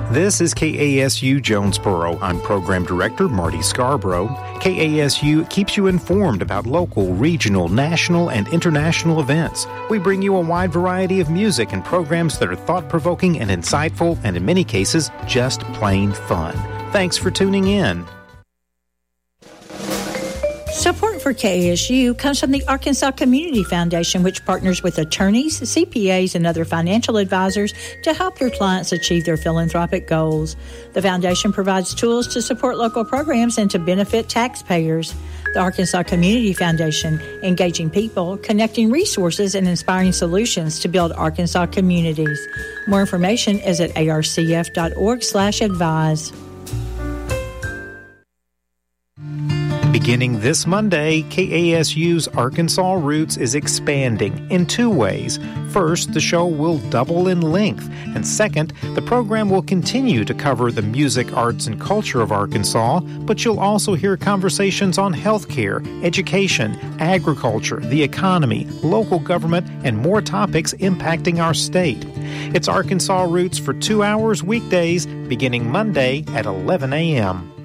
This is KASU Jonesboro. I'm Program Director Marty Scarborough. KASU keeps you informed about local, regional, national, and international events. We bring you a wide variety of music and programs that are thought-provoking and insightful, and in many cases, just plain fun. Thanks for tuning in. Support for KASU comes from the Arkansas Community Foundation, which partners with attorneys, CPAs, and other financial advisors to help your clients achieve their philanthropic goals. The foundation provides tools to support local programs and to benefit taxpayers. The Arkansas Community Foundation, engaging people, connecting resources, and inspiring solutions to build Arkansas communities. More information is at arcf.org/advise. Beginning this Monday, KASU's Arkansas Roots is expanding in two ways. First, the show will double in length, and second, the program will continue to cover the music, arts, and culture of Arkansas, but you'll also hear conversations on healthcare, education, agriculture, the economy, local government, and more topics impacting our state. It's Arkansas Roots for 2 hours weekdays, beginning Monday at 11 a.m.